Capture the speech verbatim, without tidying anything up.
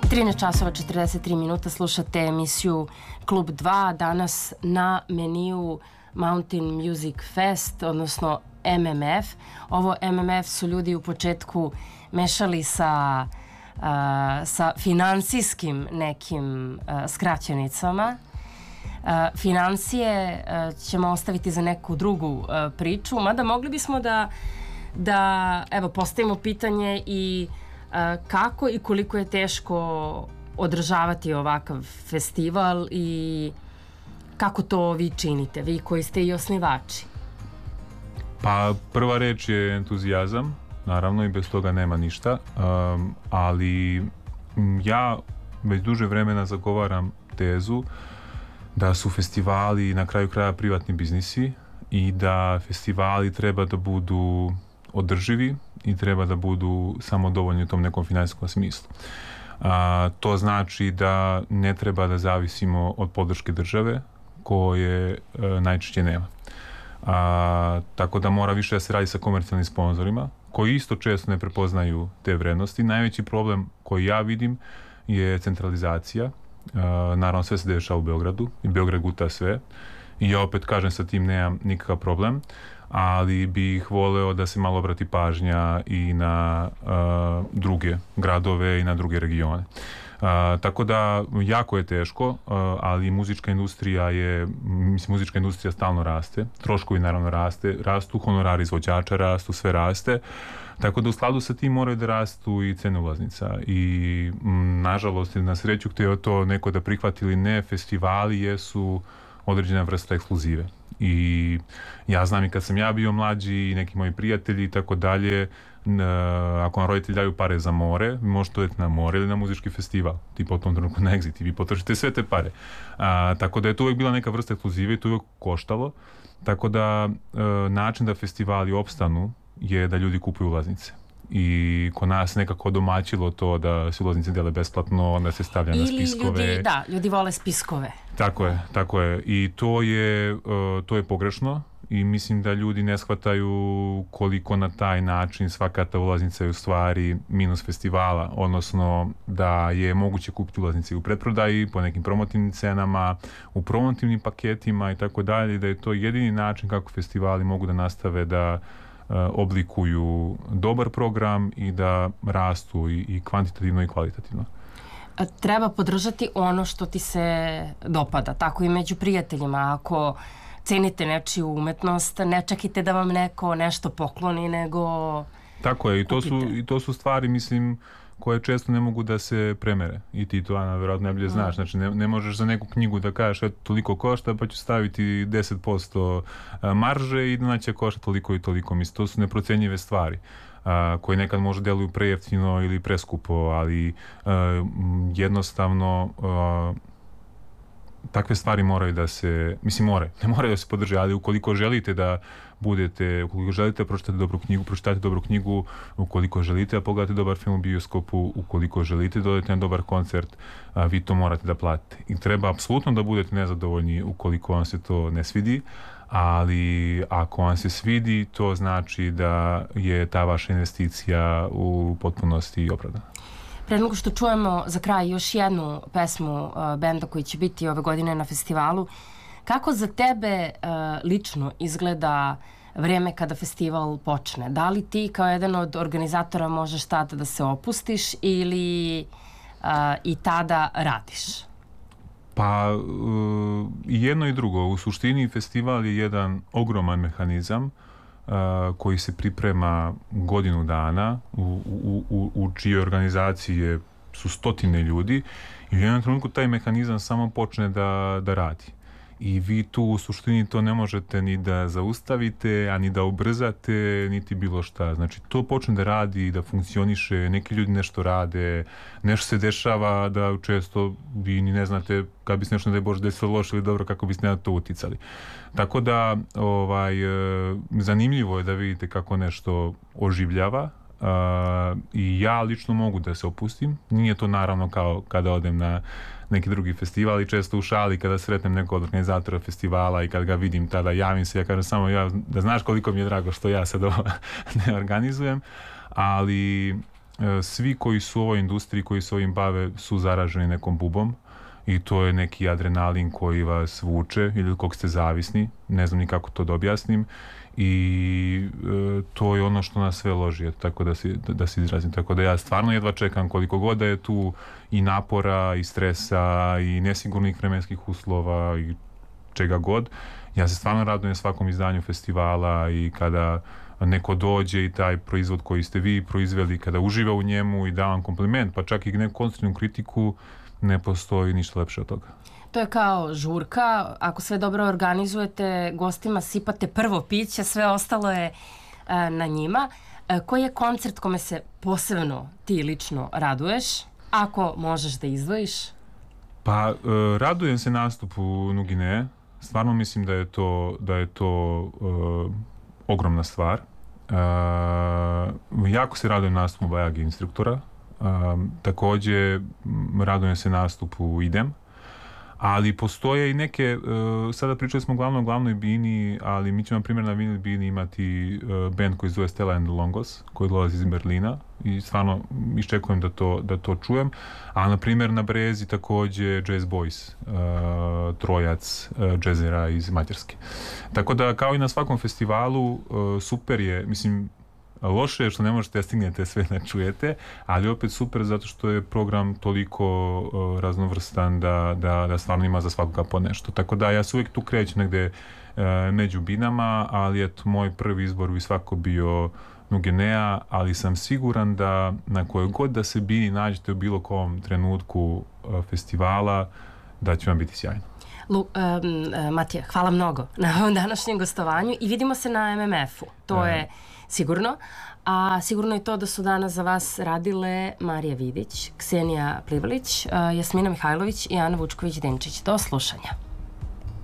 trinaest časova četrdeset tri minuta, slušate emisiju Klub dva, danas na meniju Mountain Music Fest, odnosno M M F. Ovo M M F su ljudi u početku mešali sa, uh, sa finansijskim nekim uh, skraćenicama. Uh, financije uh, ćemo ostaviti za neku drugu uh, priču, mada mogli bismo da, da evo, postavimo pitanje i kako i koliko je teško održavati ovakav festival i kako to vi činite, vi koji ste i osnivači? Pa prva reč je entuzijazam, naravno, i bez toga nema ništa, um, ali ja već duže vremena zagovaram tezu da su festivali na kraju kraja privatni biznisi i da festivali treba da budu održivi i treba da budu samodovoljni u tom nekom finansijskom smislu. A, to znači da ne treba da zavisimo od podrške države koje e, najčešće nema. A, tako da mora više da se radi sa komercijalnim sponzorima koji isto često ne prepoznaju te vrednosti. Najveći problem koji ja vidim je centralizacija. A, naravno sve se dešava u Beogradu i Beograd guta sve i ja opet kažem sa tim nemam nikakav problem, ali bih voleo da se malo obrati pažnja i na uh, druge gradove i na druge regione. Uh, tako da jako je teško, uh, ali muzička industrija je, mislim, muzička industrija stalno raste, troškovi naravno raste, rastu, honorari izvođača rastu, sve raste, tako da u skladu sa tim moraju da rastu i cene ulaznica i m, nažalost na sreću htio to neko da prihvati ili ne, festivali jesu određena vrsta ekskluzive. I ja znam i kad sam ja bio mlađi i neki moji prijatelji i tako dalje, ako vam roditelji daju pare za more, vi možete odeti na more ili na muzički festival, tipa u tom trenutku na Exit i vi potrošite sve te pare. A, tako da je to uvijek bila neka vrsta ekskluzive i to uvijek koštalo, tako da e, način da festivali opstanu je da ljudi kupuju ulaznice. I kod nas nekako domaćilo to da se ulaznice dele besplatno, onda se stavlja ili na spiskove. Ljudi, da, ljudi vole spiskove. Tako je, tako je. I to je, uh, to je pogrešno i mislim da ljudi ne shvataju koliko na taj način svaka ta ulaznica je u stvari minus festivala, odnosno da je moguće kupiti ulaznice u pretprodaji, po nekim promotivnim cenama, u promotivnim paketima i tako dalje, da je to jedini način kako festivali mogu da nastave da oblikuju dobar program i da rastu i, i kvantitativno i kvalitativno. Treba podržati ono što ti se dopada, tako i među prijateljima. Ako cenite nečiju umetnost, ne čekajte da vam neko nešto pokloni, nego tako je, i to kupite. su, i to su stvari, mislim, koje često ne mogu da se premere. I ti to, Ana, vjerojatno najbolje znaš. Znači, ne, ne možeš za neku knjigu da kažeš eto, toliko košta, pa ću staviti deset posto marže i da će košta toliko i toliko. Mislim, to su neprocenjive stvari. Uh, koji nekad možda deluju prejeftino ili preskupo, ali uh, jednostavno uh, takve stvari moraju da se, mislim moraju, ne moraju da se podrže, ali ukoliko želite da budete, ukoliko želite da pročitate dobru knjigu, pročitate dobru knjigu, ukoliko želite da pogledate dobar film u bioskopu, ukoliko želite da odete na dobar koncert, a, vi to morate da platite. I treba apsolutno da budete nezadovoljni ukoliko vam se to ne svidi, ali ako vam se svidi, to znači da je ta vaša investicija u potpunosti opravdana. Pre nego što čujemo za kraj još jednu pesmu uh, benda koji će biti ove godine na festivalu, kako za tebe uh, lično izgleda vreme kada festival počne? Da li ti kao jedan od organizatora možeš tada da se opustiš ili uh, i tada radiš? Pa uh, jedno i drugo. U suštini festival je jedan ogroman mehanizam Uh, koji se priprema godinu dana, u, u, u, u čijoj organizaciji je, su stotine ljudi i u jednom trenutku taj mehanizam samo počne da, da radi. I vi tu u suštini to ne možete ni da zaustavite, a ni da ubrzate, niti bilo šta. Znači, to počne da radi i da funkcioniše, neki ljudi nešto rade, nešto se dešava da često vi ni ne znate kad bi se nešto, ne daj Bože, desilo loše ili dobro, kako biste na to uticali. Tako da, ovaj, zanimljivo je da vidite kako nešto oživljava. Uh, i ja lično mogu da se opustim. Nije to naravno kao kada odem na neki drugi festival i često u šali kada sretnem nekog od organizatora festivala i kad ga vidim tada javim se, ja kažem samo ja, da znaš koliko mi je drago što ja sad ovo ne organizujem, ali svi koji su u ovoj industriji, koji se ovim bave, su zaraženi nekom bubom i to je neki adrenalin koji vas vuče ili kog ste zavisni, ne znam ni kako to da objasnim i e, to je ono što nas sve loži, tako da se, da, da se izrazim, tako da ja stvarno jedva čekam koliko god da je tu i napora i stresa i nesigurnih vremenskih uslova i čega god. Ja se stvarno radujem svakom izdanju festivala i kada neko dođe i taj proizvod koji ste vi proizveli, kada uživa u njemu i da vam kompliment, pa čak i neku konstruktivnu kritiku, ne postoji ništa lepše od toga. To je kao žurka, ako sve dobro organizujete, gostima sipate prvo piće, sve ostalo je e, na njima. E, koji je koncert kome se posebno ti lično raduješ, ako možeš da izdvojiš? Pa, e, radujem se nastupu Nugine. Stvarno mislim da je to, da je to e, ogromna stvar. E, jako se radujem nastupu Bajagi instruktora. E, takođe, radujem se nastupu Idem. Ali postoje i neke, uh, sada pričali smo glavno o glavnoj bini, ali mi ćemo na primjer na vinil bini imati uh, band koji zove Stella and the Longos, koji dolazi iz Berlina i stvarno iščekujem da to, da to čujem. A na primjer na Brezi takođe Jazz Boys, uh, trojac uh, džezera iz Mađarske. Tako da kao i na svakom festivalu uh, super je, mislim, loše je što ne možete da stignete sve da čujete, ali opet super zato što je program toliko uh, raznovrstan da, da, da stvarno ima za svakoga po nešto. Tako da ja se uvijek tu kreću negde uh, među binama, ali eto, moj prvi izbor bi svako bio Nugenea, ali sam siguran da na kojoj god da se bini nađete u bilo kom trenutku uh, festivala, da će vam biti sjajno. Lu, um, Matija, hvala mnogo na ovom današnjem gostovanju i vidimo se na M M F-u. To e. je sigurno. A sigurno je to da su danas za vas radile Marija Vidić, Ksenija Plivalić, Jasmina Mihajlović i Ana Vučković-Denčić. Do slušanja.